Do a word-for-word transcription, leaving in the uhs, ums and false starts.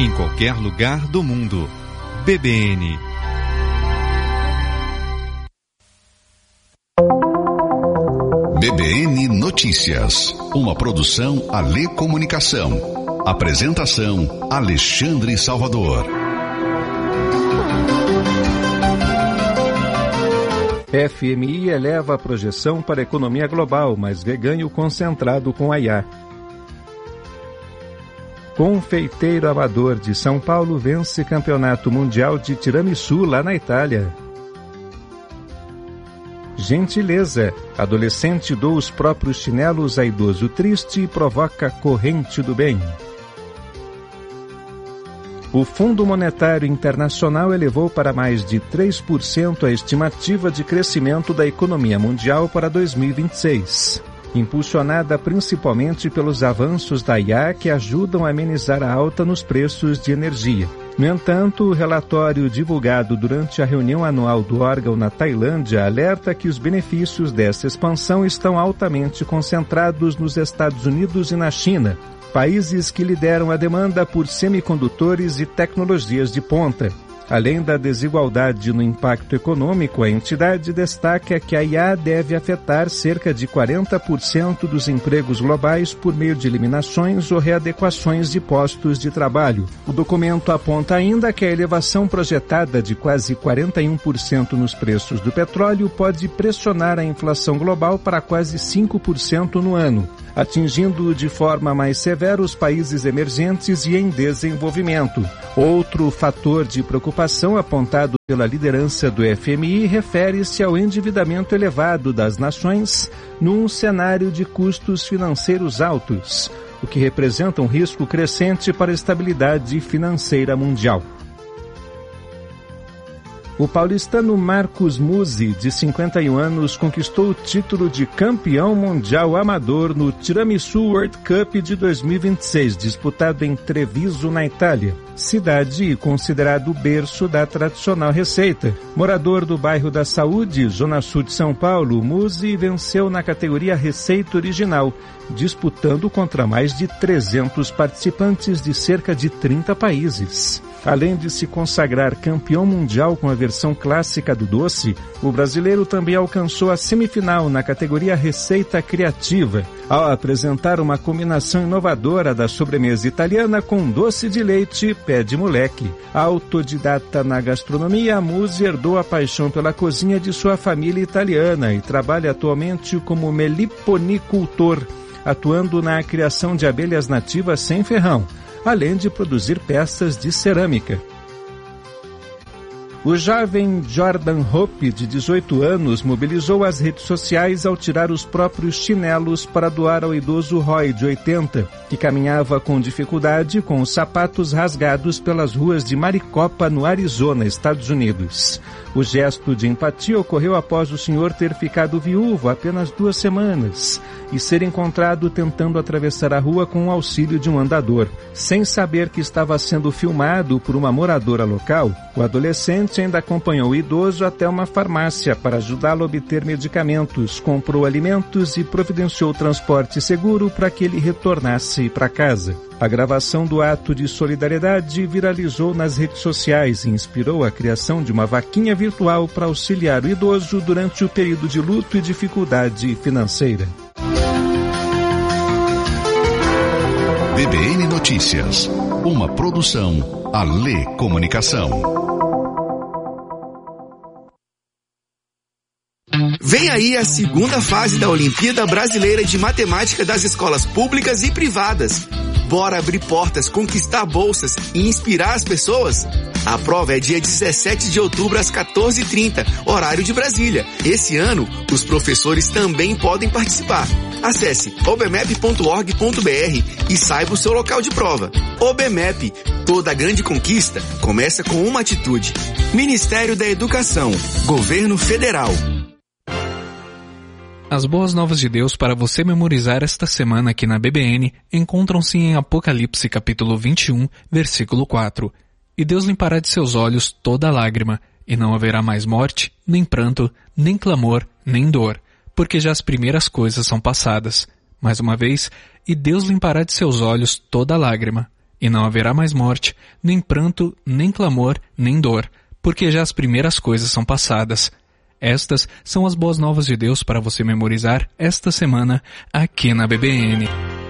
em qualquer lugar do mundo. B B N. B B N Notícias, uma produção Alê Comunicação. Apresentação Alexandre Salvador. F M I eleva a projeção para a economia global, mas vê ganho concentrado com a I A. Confeiteiro amador de São Paulo vence campeonato mundial de tiramisu lá na Itália. Gentileza. Adolescente doa os próprios chinelos a idoso triste e provoca corrente do bem. O Fundo Monetário Internacional elevou para mais de três por cento a estimativa de crescimento da economia mundial para dois mil e vinte e seis, impulsionada principalmente pelos avanços da I A que ajudam a amenizar a alta nos preços de energia. No entanto, o relatório divulgado durante a reunião anual do órgão na Tailândia alerta que os benefícios dessa expansão estão altamente concentrados nos Estados Unidos e na China, países que lideram a demanda por semicondutores e tecnologias de ponta. Além da desigualdade no impacto econômico, a entidade destaca que a I A deve afetar cerca de quarenta por cento dos empregos globais por meio de eliminações ou readequações de postos de trabalho. O documento aponta ainda que a elevação projetada de quase quarenta e um por cento nos preços do petróleo pode pressionar a inflação global para quase cinco por cento no ano, atingindo de forma mais severa os países emergentes e em desenvolvimento. Outro fator de preocupação apontado pela liderança do F M I refere-se ao endividamento elevado das nações num cenário de custos financeiros altos, o que representa um risco crescente para a estabilidade financeira mundial. O paulistano Marcos Musi, de cinquenta e um anos, conquistou o título de campeão mundial amador no Tiramisu World Cup de dois mil e vinte e seis, disputado em Treviso, na Itália, cidade considerado o berço da tradicional receita. Morador do bairro da Saúde, zona sul de São Paulo, Musi venceu na categoria Receita Original, disputando contra mais de trezentos participantes de cerca de trinta países. Além de se consagrar campeão mundial com a versão clássica do doce, o brasileiro também alcançou a semifinal na categoria Receita Criativa, ao apresentar uma combinação inovadora da sobremesa italiana com doce de leite pé de moleque. Autodidata na gastronomia, Musi herdou a paixão pela cozinha de sua família italiana e trabalha atualmente como meliponicultor, atuando na criação de abelhas nativas sem ferrão, além de produzir peças de cerâmica. O jovem Jordan Hope, de dezoito anos, mobilizou as redes sociais ao tirar os próprios chinelos para doar ao idoso Roy, de oitenta, que caminhava com dificuldade com os sapatos rasgados pelas ruas de Maricopa, no Arizona, Estados Unidos. O gesto de empatia ocorreu após o senhor ter ficado viúvo há apenas duas semanas e ser encontrado tentando atravessar a rua com o auxílio de um andador. Sem saber que estava sendo filmado por uma moradora local, o adolescente ainda acompanhou o idoso até uma farmácia para ajudá-lo a obter medicamentos, comprou alimentos e providenciou transporte seguro para que ele retornasse para casa. A gravação do ato de solidariedade viralizou nas redes sociais e inspirou a criação de uma vaquinha virtual para auxiliar o idoso durante o período de luto e dificuldade financeira. B B N Notícias, uma produção Alê Comunicação. Vem aí a segunda fase da Olimpíada Brasileira de Matemática das escolas públicas e privadas. Bora abrir portas, conquistar bolsas e inspirar as pessoas? A prova é dia dezessete de outubro às quatorze e trinta, horário de Brasília. Esse ano, os professores também podem participar. Acesse obmep ponto org ponto br e saiba o seu local de prova. OBMEP, toda grande conquista começa com uma atitude. Ministério da Educação, Governo Federal. As boas novas de Deus para você memorizar esta semana aqui na B B N encontram-se em Apocalipse capítulo vinte e um, versículo quatro. E Deus limpará de seus olhos toda lágrima, e não haverá mais morte, nem pranto, nem clamor, nem dor, porque já as primeiras coisas são passadas. Mais uma vez, e Deus limpará de seus olhos toda lágrima, e não haverá mais morte, nem pranto, nem clamor, nem dor, porque já as primeiras coisas são passadas. Estas são as boas novas de Deus para você memorizar esta semana aqui na B B N.